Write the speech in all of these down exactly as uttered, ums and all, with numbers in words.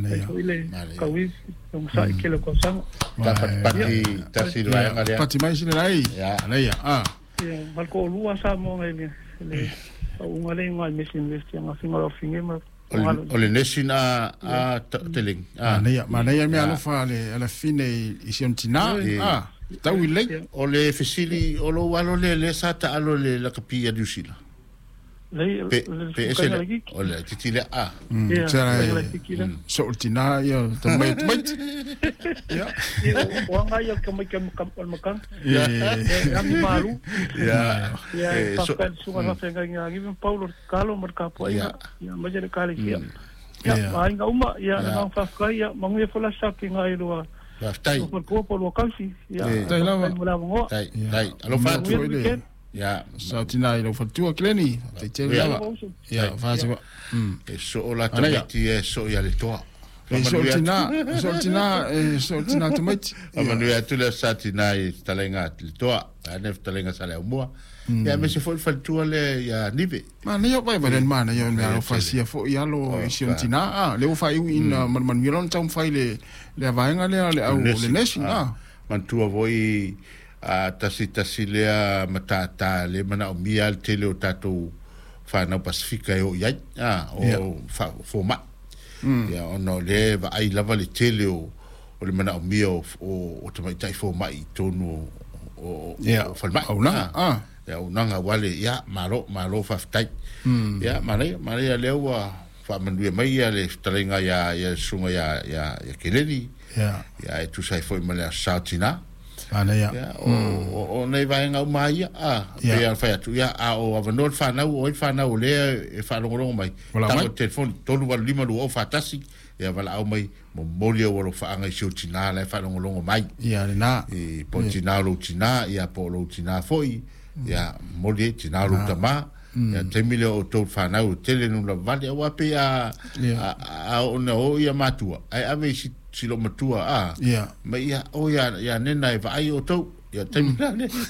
Mane. Ile kawi yung sa ikilo ko sang. Dapat pati tasir lang ali. Pati mai sila lai. Ya. Alaya. Ah. Ya, balko luwa sa mo ngai. Ile ungale ngai mission list yang asing ora finge ma. Ole nesina a teling. Ah. Mane, mane me alo fa le ala fine ision tina. Ah. Tau ile. Ole fisili olo walo le le sa ta alo le la kapia diusila. Lei pe ese ole titile a ya so tina ya tamai tamai ya o nga ya kamay kam kampal makan ya ami malu ya ya papel suka sa nga ngi Paulo Carlo markapo ya ya majere kali ya ya ai nga uma ya nga fa ya mangu fola sapi nga ilo tai ko po lo kalsi ya tai lava tai tai alo fa ya sa tina ilo fatua kleni te te lava ya fa se e so la tamati e so ya le toa e so tina so tina e so tina tamati amanu ya tu la sa tina e talenga le toa ane talenga sale mo ya me se foi fatua le ya nive ma ne yo vai vai ma ne yo me fa sia fo ya lo e so tina ah le fa u in man man milon tam fa le le vaenga le le au le nation ah man tu voi a tasi tasi lea matata le mana o mia al tele o tatou whanau Pasifika e o iai o fōma ia ono le va ai lava le tele o le mana o mia o tamaitai fōma i tonu o whanmai au nanga ia o nanga wale ia malo malo whaftai ia marai marai a leo a whamanuia mai ia le talenga ia sunga ia keleni ia e tusai fōi malea sautina ana ya o nei vai nga mai a pe al fa tu ya a o avano fa na o fa na o le e fa lo lo mai ta o telefon tonu wa lima lo o fa tasi ya vala au mai mo molia o fa nga sio tina le fa lo lo mai ya na e po tina lo tina ya po lo tina foi ya molia tina lo tama ya temile o to fa na o tele no la vale o pe a a o no ya matua ai ave si si lo matua a ya ma ya o ya ya nena e vai o to ya temile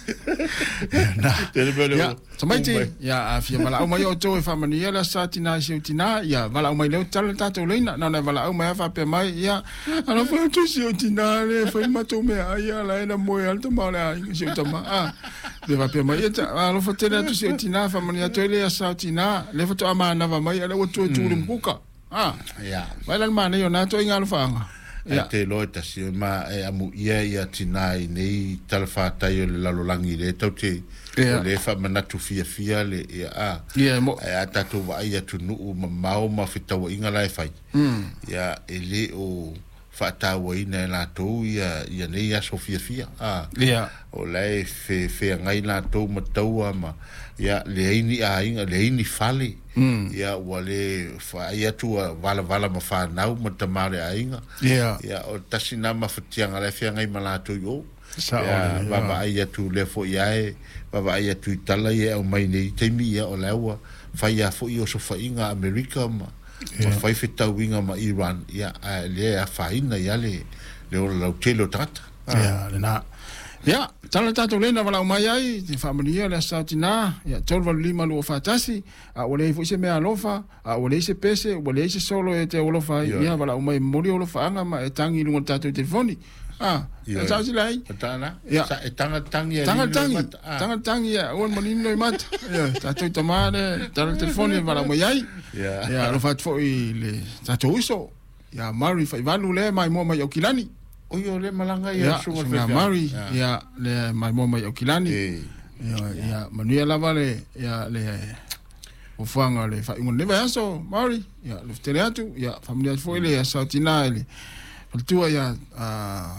na ya tamaiti ya afia mala o mai o to e fa mania la satina si tina ya mala o mai le tal ta to leina na na mala o mai fa pe mai ya ana fa to si tina le fa ma to me ya la ina mo alto mala si tama a le va pe mai ya alo fa tele to si tina fa mania to le sa tina le fa to ama na va mai ala o to tu rumbuka ah ya mai la ma ne yo na to inga fa ya te lo ta si ma e amu ia ia tinai nei talfa tai le lalolangi le tau te le fa manatu fia fia le ia a ia mo a tatu wa ia tu nu ma mau ma fitau inga lai fai ya ele o fa ta wa ina la to ia ia nei ya sofia fia a ia o lai fe fe ngai la to ma tau ma ya le ini a inga le ini fale ya wale fa ia tu vala vala ma fa nau ma tamare a inga ia ya o tasina ma fatianga le fia ngai mala to yo sa ya baba ia tu le fo ia e baba ia tu tala ia o mai nei te mi ia o lawa fa ia fo io so fa inga America ma ma fa fita winga ma Iran ya le a fa ina ya le le o la telo tata ya na ya tala tato lena wala mai ai te familia la satina ya tolva lima lo fatasi a ole fo se me alofa a ole se pese ole se solo e te olofa ya wala mai mori olofa anga ma e tangi lungo tato telefoni ah ya sa silai tana ya tanga tangi tanga tangi tanga tangi ya on manino i mat ya tato tamane tala telefoni wala mai ai ya ya lo fat fo i le tato uso ya mari fa valu le mai mo mai okilani o yo le malanga ya sunga mari ya le mai mo mai okilani ya ya manuia lava le ya le o fanga le fa ngon neva so mari ya le teatro ya familia foi le ya sautina le tua ya a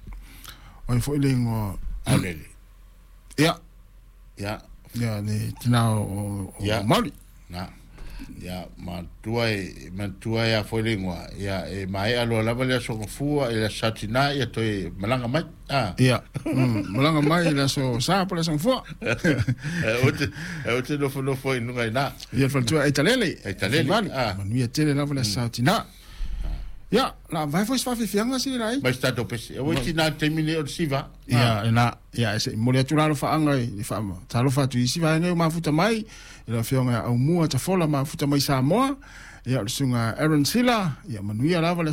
o foi le ngo alele ya ya ya ne tina o mari na ya ma tua e ma tua ya foi lengua ya e mai alo lava le so fua e la satina ya to malanga mai ah ya malanga mai la so sa para son fua o te o te no no foi nunga na ya fa tua italele italele ah ma nu ya tele lava la satina ya la vai foi fa fianga si lai mas sta dope o ti na termine o siva ya na ya ese mo le tura lo fa anga i fa ma ta lo fa tu si va ngai ma futa mai la fianga au mua ta fola ma futa mai sa moa ya sunga Aaron Sila ya manuia lava